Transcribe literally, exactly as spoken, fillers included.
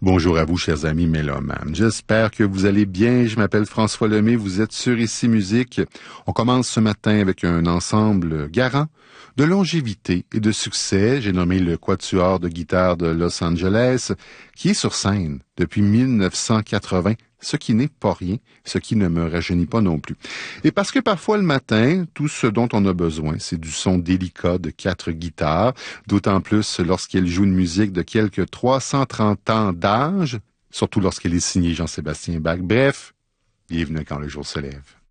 Bonjour à vous, chers amis mélomanes. J'espère que vous allez bien. Je m'appelle François Lemay. Vous êtes sur Ici Musique. On commence ce matin avec un ensemble garant de longévité et de succès. J'ai nommé le Quatuor de guitare de Los Angeles, qui est sur scène depuis mille neuf cent quatre-vingts, ce qui n'est pas rien, ce qui ne me rajeunit pas non plus. Et parce que parfois le matin, tout ce dont on a besoin, c'est du son délicat de quatre guitares, d'autant plus lorsqu'elle joue une musique de quelques trois cent trente ans d'âge, surtout lorsqu'elle est signée Jean-Sébastien Bach. Bref, bienvenue quand le jour se lève.